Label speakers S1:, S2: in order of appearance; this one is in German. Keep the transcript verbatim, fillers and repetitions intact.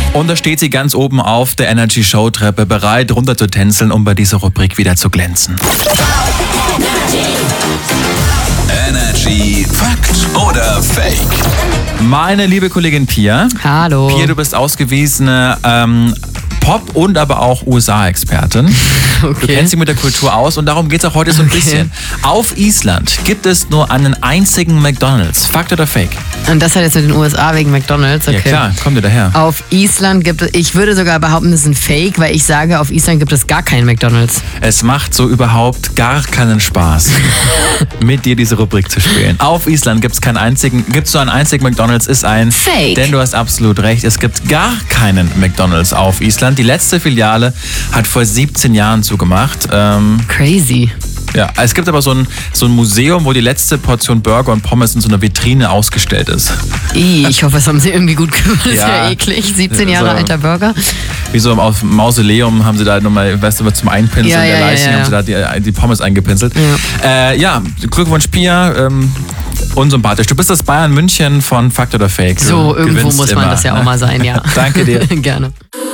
S1: Und da steht sie ganz oben auf der Energy-Show-Treppe, bereit runter zu tänzeln, um bei dieser Rubrik wieder zu glänzen.
S2: Energy Fakt oder Fake?
S1: Meine liebe Kollegin Pia.
S3: Hallo.
S1: Pia, du bist ausgewiesene ähm, Pop- und aber auch U S A-Expertin.
S3: Okay.
S1: Du kennst dich mit der Kultur aus und darum geht es auch heute so ein
S3: Okay.
S1: bisschen. Auf Island gibt es nur einen einzigen McDonald's. Fakt oder Fake?
S3: Und das hat jetzt in den U S A wegen McDonald's, okay.
S1: Ja klar, komm dir daher.
S3: Auf Island gibt es, ich würde sogar behaupten, das ist ein Fake, weil ich sage, auf Island gibt es gar keinen McDonald's.
S1: Es macht so überhaupt gar keinen Spaß, mit dir diese Rubrik zu spielen. Auf Island gibt es keinen einzigen, gibt es nur einen einzigen McDonald's, ist ein
S3: Fake.
S1: Denn du hast absolut recht, es gibt gar keinen McDonald's auf Island. Die letzte Filiale hat vor siebzehn Jahren zugemacht. Ähm,
S3: Crazy.
S1: ja, es gibt aber so ein, so ein Museum, wo die letzte Portion Burger und Pommes in so einer Vitrine ausgestellt ist.
S3: I, ich hoffe, es haben sie irgendwie gut gemacht. Das ist ja,
S1: Ja.
S3: eklig. siebzehn Jahre
S1: So.
S3: alter Burger.
S1: Wie so auf dem Mausoleum haben sie da nochmal, weißt du, zum Einpinseln
S3: Ja,
S1: der
S3: ja, ja,
S1: Leichen
S3: ja.
S1: haben sie da die, die Pommes eingepinselt.
S3: Ja.
S1: Äh, ja, Glückwunsch Pia, ähm, unsympathisch. Du bist das Bayern München von Fakt oder Fake. Du
S3: So, irgendwo
S1: gewinnst
S3: muss man
S1: immer,
S3: das ja
S1: ne?
S3: auch mal sein, ja.
S1: Danke dir.
S3: Gerne.